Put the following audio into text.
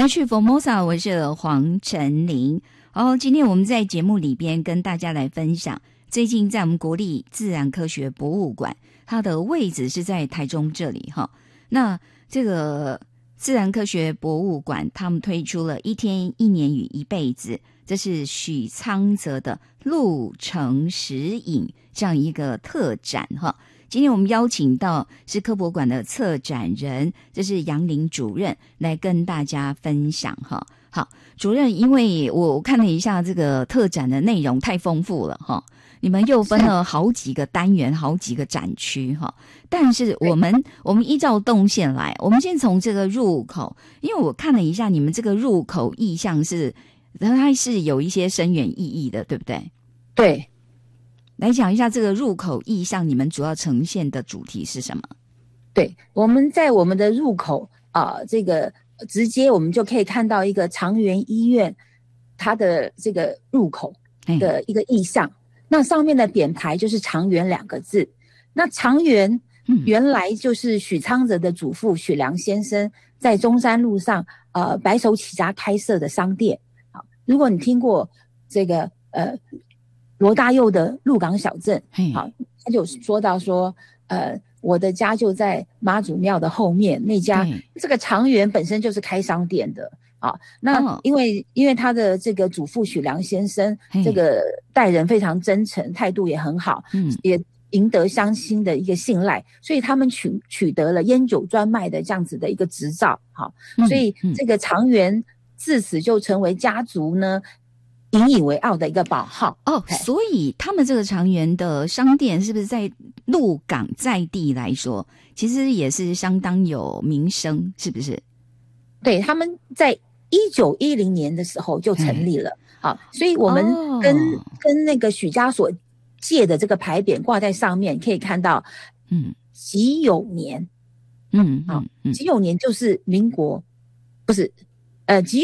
来去 Formosa， 我是黄晨林。今天我们在节目里边跟大家来分享，最近在我们国立自然科学博物馆，它的位置是在台中这里哈。那这个自然科学博物馆，他们推出了一天一年与一辈子，这是许昌泽的路程石影这样一个特展哈。今天我们邀请到是科博馆的策展人，这是杨玲主任来跟大家分享哈。好，主任，因为我看了一下这个特展的内容太丰富了哈，你们又分了好几个单元，好几个展区哈。但是我们依照动线来，我们先从这个入口，因为我看了一下你们这个入口意象是，它是有一些深远意义的，对不对？ 对。 来讲一下这个入口意象，你们主要呈现的主题是什么？ 对，我们在我们的入口这个直接我们就可以看到一个长源医院它的这个入口的一个意象，那上面的匾牌就是长源2个字。那长源原来就是许昌泽的祖父许良先生在中山路上白手起家开设的商店。好，如果你听过这个罗大佑的鹿港小镇，好，他就说到说我的家就在妈祖庙的后面那家，这个长源本身就是开商店的啊。那因为他的这个祖父许良先生这个待人非常真诚，态度也很好，也赢得乡亲的一个信赖，所以他们取得了烟酒专卖的这样子的一个执照。好，所以这个长源自此就成为家族呢引以为傲的一个宝号所以他们这个长源的商店是不是在鹿港在地来说，其实也是相当有名声，是不是？ 对，他们在1910年的时候就成立了。好，所以我们跟那个许家所借的这个牌匾挂在上面，可以看到己酉年。己酉年就是民国，不是己